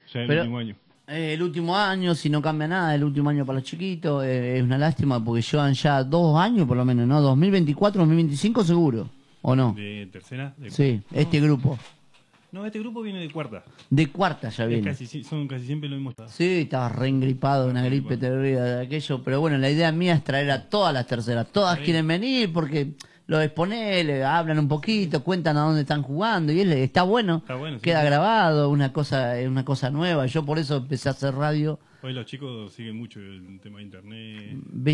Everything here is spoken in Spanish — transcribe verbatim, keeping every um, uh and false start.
Ya el Pero, último año. eh, el último año, si no cambia nada, el último año para los chiquitos, eh, es una lástima porque llevan ya dos años por lo menos, ¿no? dos mil veinticuatro, dos mil veinticinco seguro, ¿o no? ¿De tercera? De... Sí, no, este grupo. No, este grupo viene de cuarta. De cuarta ya Es viene. casi, sí, son casi siempre lo mismo. Sí, estaba reengripado, una gripe terrible de aquello, pero bueno, la idea mía es traer a todas las terceras, todas quieren venir porque los exponés, le hablan un poquito, cuentan a dónde están jugando y él, está bueno, Está bueno, sí, queda sí. grabado, una cosa, una cosa nueva, yo por eso empecé a hacer radio. Hoy los chicos siguen mucho el tema de internet.